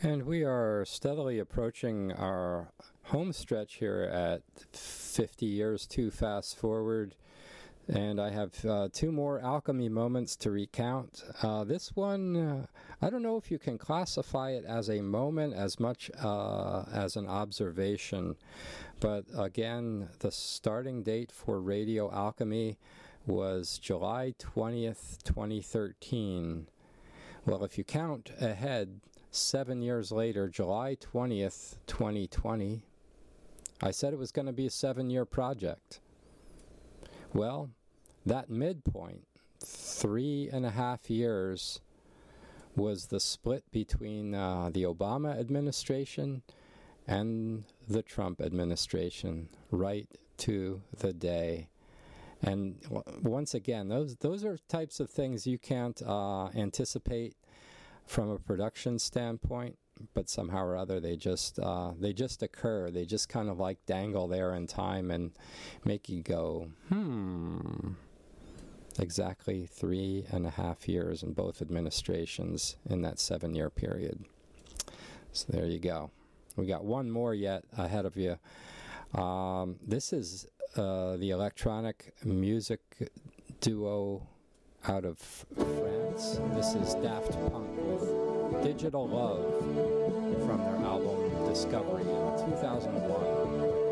And we are steadily approaching our home stretch here at 50 years too fast forward. And I have two more alchemy moments to recount. This one, I don't know if you can classify it as a moment as much as an observation. But again, the starting date for Radio Alchemy was July 20th, 2013. Well, if you count ahead, 7 years later, July 20th, 2020, I said it was going to be a 7-year project. Well, that midpoint, 3.5 years, was the split between the Obama administration and the Trump administration, right to the day. And once again, those are types of things you can't anticipate from a production standpoint, but somehow or other they just occur. They just kind of like dangle there in time and make you go, Exactly 3.5 years in both administrations in that 7-year period. So there you go. We got one more yet ahead of you. This is the electronic music duo out of France. This is Daft Punk with Digital Love from their album Discovery in 2001.